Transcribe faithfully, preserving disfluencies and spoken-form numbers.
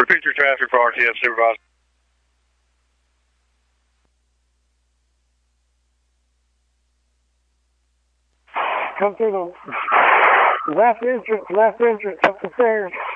repeat your traffic for R T F, Supervisor. Come through the left entrance, left entrance up the stairs.